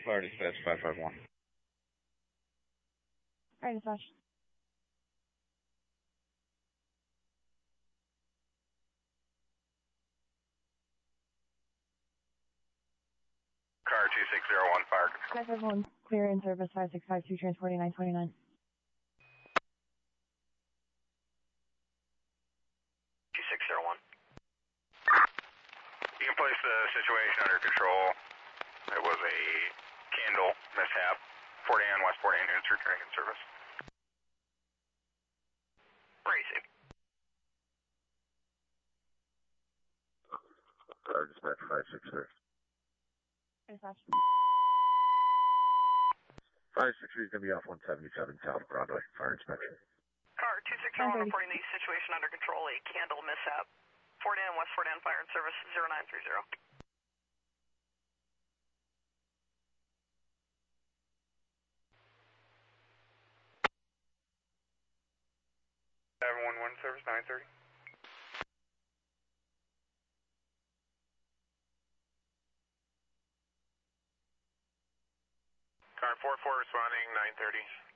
Fire dispatch 551. Fire dispatch. Car 2601, fire control. 551, clear in service 5652, transporting 929. 2601. You can place the situation under control. It was a candle mishap. 40 on West 40 units returning in service. Racing. Fire dispatch 563. Dispatch. 563 is going to be off 177 South Broadway. Fire inspection. Car 2601 reporting the situation under control. A candle mishap. 40 on West 40 on fire in service 0930. 711 service 930. Car 44 responding 930.